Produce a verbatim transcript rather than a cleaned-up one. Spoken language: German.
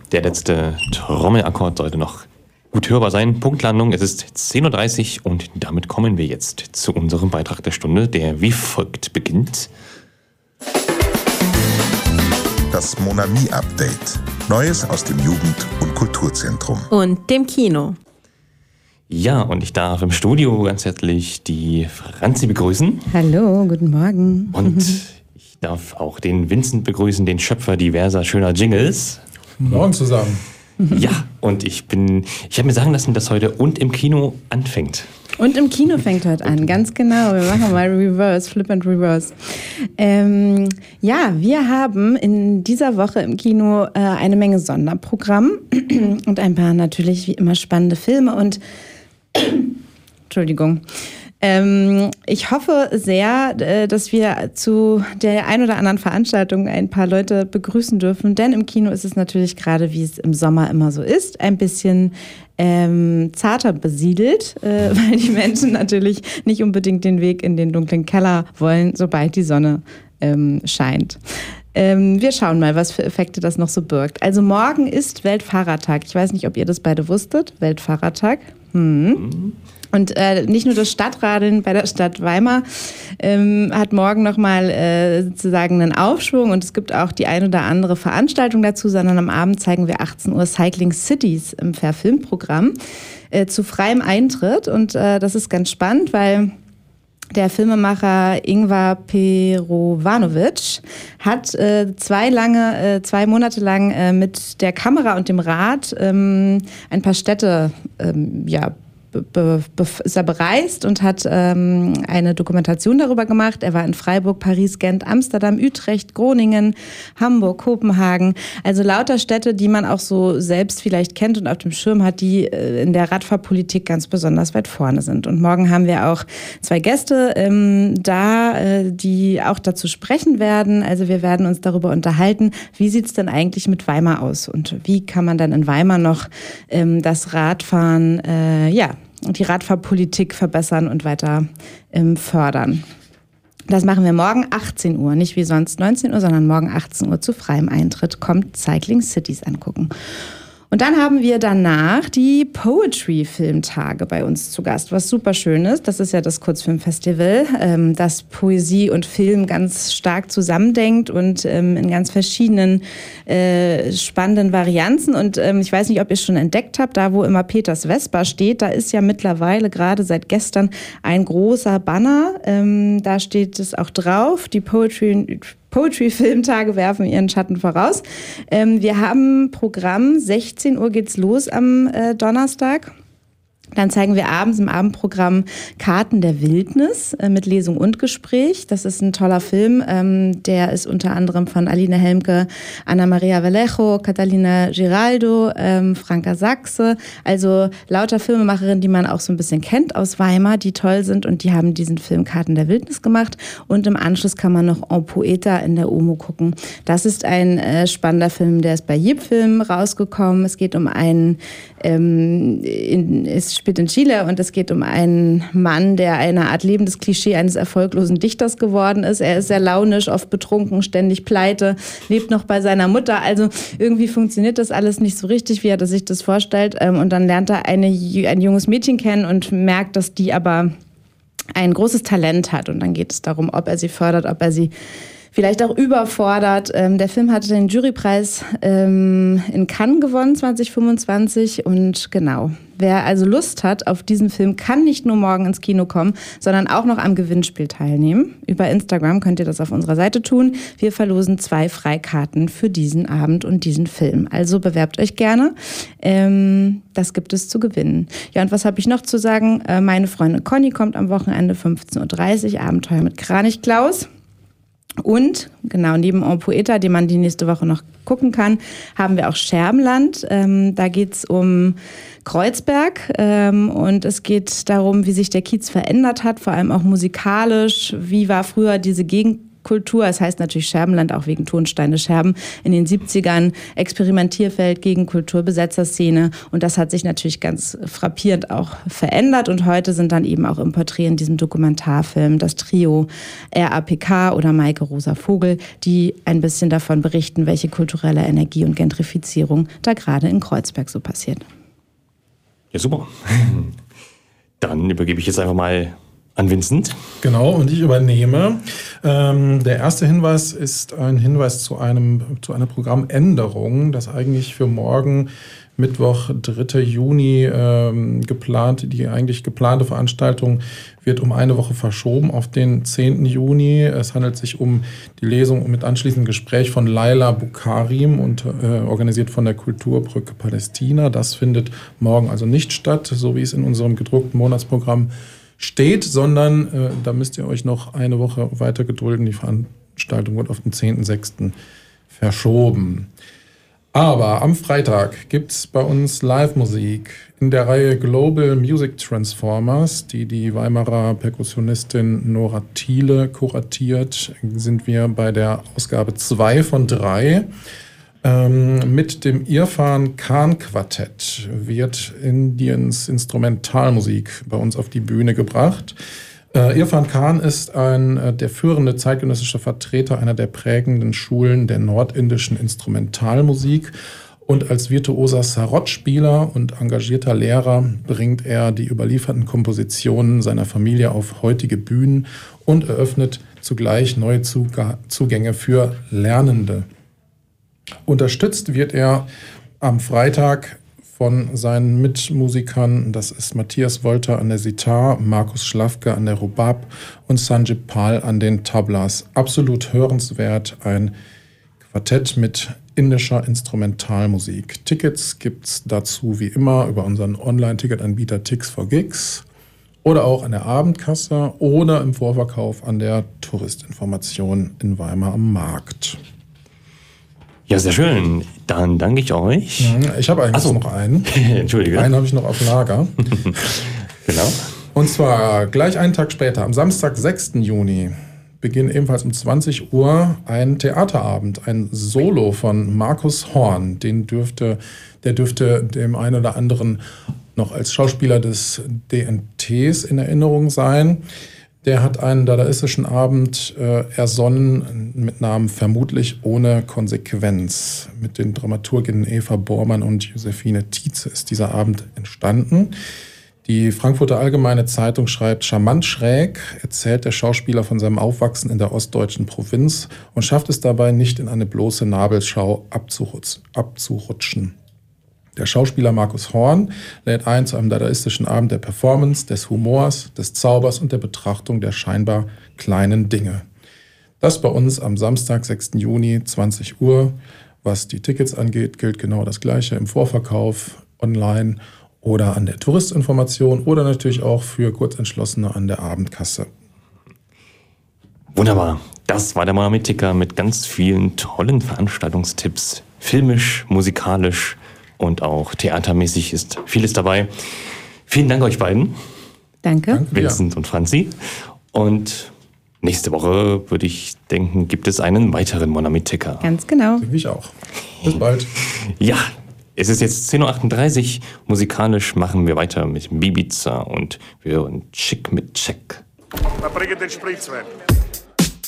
Der letzte Trommelakkord sollte noch gut hörbar sein. Punktlandung, es ist zehn Uhr dreißig und damit kommen wir jetzt zu unserem Beitrag der Stunde, der wie folgt beginnt. Das Monami-Update. Neues aus dem Jugend- und Kulturzentrum. Und dem Kino. Ja, und ich darf im Studio ganz herzlich die Franzi begrüßen. Hallo, guten Morgen. Und ich darf auch den Vincent begrüßen, den Schöpfer diverser schöner Jingles. Morgen zusammen. Ja, und ich bin, ich habe mir sagen lassen, dass heute und im Kino anfängt. Und im Kino fängt heute an, ganz genau. Wir machen mal Reverse, Flip and Reverse. Ähm, ja, wir haben in dieser Woche im Kino äh, eine Menge Sonderprogramm und ein paar natürlich wie immer spannende Filme und Entschuldigung. Ähm, ich hoffe sehr, äh, dass wir zu der ein oder anderen Veranstaltung ein paar Leute begrüßen dürfen, denn im Kino ist es natürlich gerade, wie es im Sommer immer so ist, ein bisschen ähm, zarter besiedelt, äh, weil die Menschen natürlich nicht unbedingt den Weg in den dunklen Keller wollen, sobald die Sonne ähm, scheint. Ähm, wir schauen mal, was für Effekte das noch so birgt. Also morgen ist Weltfahrradtag. Ich weiß nicht, ob ihr das beide wusstet. Weltfahrradtag. Hm. Mhm. Und äh, nicht nur das Stadtradeln bei der Stadt Weimar ähm, hat morgen nochmal äh, sozusagen einen Aufschwung und es gibt auch die ein oder andere Veranstaltung dazu, sondern am Abend zeigen wir achtzehn Uhr Cycling Cities im Fair-Film-Programm äh, zu freiem Eintritt und äh, das ist ganz spannend, weil der Filmemacher Ingvar Perovanovic hat äh, zwei lange, äh, zwei Monate lang äh, mit der Kamera und dem Rad ähm, ein paar Städte ähm, ja, Be, be, ist er bereist und hat ähm, eine Dokumentation darüber gemacht. Er war in Freiburg, Paris, Gent, Amsterdam, Utrecht, Groningen, Hamburg, Kopenhagen. Also lauter Städte, die man auch so selbst vielleicht kennt und auf dem Schirm hat, die äh, in der Radfahrpolitik ganz besonders weit vorne sind. Und morgen haben wir auch zwei Gäste ähm, da, äh, die auch dazu sprechen werden. Also wir werden uns darüber unterhalten, wie sieht es denn eigentlich mit Weimar aus und wie kann man dann in Weimar noch ähm, das Radfahren, äh, ja, und die Radfahrpolitik verbessern und weiter ähm, fördern. Das machen wir morgen achtzehn Uhr, nicht wie sonst neunzehn Uhr, sondern morgen achtzehn Uhr zu freiem Eintritt. Kommt Cycling Cities angucken. Und dann haben wir danach die Poetry-Filmtage bei uns zu Gast, was super schön ist. Das ist ja das Kurzfilmfestival, ähm, das Poesie und Film ganz stark zusammendenkt und ähm, in ganz verschiedenen äh, spannenden Varianten. Und ähm, ich weiß nicht, ob ihr es schon entdeckt habt, da wo immer Peters Vespa steht, da ist ja mittlerweile gerade seit gestern ein großer Banner. Ähm, da steht es auch drauf, die Poetry Poetry-Filmtage werfen ihren Schatten voraus. Ähm, wir haben Programm, sechzehn Uhr geht's los am äh, Donnerstag. Dann zeigen wir abends im Abendprogramm Karten der Wildnis äh, mit Lesung und Gespräch. Das ist ein toller Film. Ähm, der ist unter anderem von Aline Helmke, Anna Maria Vallejo, Catalina Giraldo, ähm, Franka Sachse. Also lauter Filmemacherinnen, die man auch so ein bisschen kennt aus Weimar, die toll sind. Und die haben diesen Film Karten der Wildnis gemacht. Und im Anschluss kann man noch En Poeta in der O M O gucken. Das ist ein äh, spannender Film, der ist bei Jip Film rausgekommen. Es geht um einen, ähm, in, ist spielt in Chile und es geht um einen Mann, der eine Art lebendes Klischee eines erfolglosen Dichters geworden ist. Er ist sehr launisch, oft betrunken, ständig pleite, lebt noch bei seiner Mutter. Also irgendwie funktioniert das alles nicht so richtig, wie er sich das vorstellt. Und dann lernt er eine, ein junges Mädchen kennen und merkt, dass die aber ein großes Talent hat. Und dann geht es darum, ob er sie fördert, ob er sie vielleicht auch überfordert. Ähm, der Film hatte den Jurypreis ähm, in Cannes gewonnen zwanzig fünfundzwanzig und genau. Wer also Lust hat auf diesen Film, kann nicht nur morgen ins Kino kommen, sondern auch noch am Gewinnspiel teilnehmen. Über Instagram könnt ihr das auf unserer Seite tun. Wir verlosen zwei Freikarten für diesen Abend und diesen Film. Also bewerbt euch gerne. Ähm, das gibt es zu gewinnen. Ja, und was habe ich noch zu sagen? Äh, meine Freundin Conny kommt am Wochenende fünfzehn Uhr dreißig, Abenteuer mit Kranich Klaus. Und genau, neben En Poeta, den man die nächste Woche noch gucken kann, haben wir auch Scherbenland. Ähm, da geht es um Kreuzberg ähm, und es geht darum, wie sich der Kiez verändert hat, vor allem auch musikalisch. Wie war früher diese Gegend Subkultur. Es heißt natürlich Scherbenland, auch wegen Tonsteine Scherben. In den siebzigern Experimentierfeld gegen Kulturbesetzerszene. Und das hat sich natürlich ganz frappierend auch verändert. Und heute sind dann eben auch im Porträt in diesem Dokumentarfilm das Trio R A P K oder Maike Rosa Vogel, die ein bisschen davon berichten, welche kulturelle Energie und Gentrifizierung da gerade in Kreuzberg so passiert. Ja, super. Dann übergebe ich jetzt einfach mal an Vincent. Genau, und ich übernehme. Ähm, der erste Hinweis ist ein Hinweis zu, einem, zu einer Programmänderung, das eigentlich für morgen Mittwoch, dritter Juni ähm, geplant. Die eigentlich geplante Veranstaltung wird um eine Woche verschoben auf den zehnten Juni. Es handelt sich um die Lesung mit anschließendem Gespräch von Laila Bukarim und äh, organisiert von der Kulturbrücke Palästina. Das findet morgen also nicht statt, so wie es in unserem gedruckten Monatsprogramm steht, sondern äh, da müsst ihr euch noch eine Woche weiter gedulden. Die Veranstaltung wird auf den zehnten sechsten verschoben. Aber am Freitag gibt es bei uns Live-Musik in der Reihe Global Music Transformers, die die Weimarer Perkussionistin Nora Thiele kuratiert. Sind wir bei der Ausgabe zwei von drei. Ähm, mit dem Irfan Khan Quartett wird Indiens Instrumentalmusik bei uns auf die Bühne gebracht. Äh, Irfan Khan ist ein äh, der führende zeitgenössische Vertreter einer der prägenden Schulen der nordindischen Instrumentalmusik. Und als virtuoser Sarod-Spieler und engagierter Lehrer bringt er die überlieferten Kompositionen seiner Familie auf heutige Bühnen und eröffnet zugleich neue Zug- Zugänge für Lernende. Unterstützt wird er am Freitag von seinen Mitmusikern, das ist Matthias Wolter an der Sitar, Markus Schlafke an der Rubab und Sanjib Pal an den Tablas. Absolut hörenswert, ein Quartett mit indischer Instrumentalmusik. Tickets gibt's dazu wie immer über unseren Online-Ticketanbieter Tix for Gigs oder auch an der Abendkasse oder im Vorverkauf an der Touristinformation in Weimar am Markt. Ja, sehr schön. Dann danke ich euch. Ich habe eigentlich so. noch einen. Entschuldige. Einen habe ich noch auf Lager. Genau. Und zwar gleich einen Tag später, am Samstag, sechsten Juni, beginnt ebenfalls um zwanzig Uhr ein Theaterabend, ein Solo von Markus Horn. Den dürfte, der dürfte dem einen oder anderen noch als Schauspieler des D N Ts in Erinnerung sein. Der hat einen dadaistischen Abend äh, ersonnen mit Namen Vermutlich ohne Konsequenz. Mit den Dramaturginnen Eva Bormann und Josephine Tietze ist dieser Abend entstanden. Die Frankfurter Allgemeine Zeitung schreibt, charmant schräg erzählt der Schauspieler von seinem Aufwachsen in der ostdeutschen Provinz und schafft es dabei nicht in eine bloße Nabelschau abzurutsch- abzurutschen. Der Schauspieler Markus Horn lädt ein zu einem dadaistischen Abend der Performance, des Humors, des Zaubers und der Betrachtung der scheinbar kleinen Dinge. Das bei uns am Samstag, sechsten Juni, zwanzig Uhr. Was die Tickets angeht, gilt genau das Gleiche im Vorverkauf, online oder an der Touristinformation oder natürlich auch für Kurzentschlossene an der Abendkasse. Wunderbar. Das war der Monamitticker mit ganz vielen tollen Veranstaltungstipps. Filmisch, musikalisch und auch theatermäßig ist vieles dabei. Vielen Dank euch beiden. Danke. Danke. Vincent und Franzi. Und nächste Woche, würde ich denken, gibt es einen weiteren Monamitticker. Ganz genau. Denke ich auch. Bis bald. Ja, es ist jetzt zehn Uhr achtunddreißig. Musikalisch machen wir weiter mit Bibiza und wir hören Chick mit Check. Wir bringen den Spritzwein.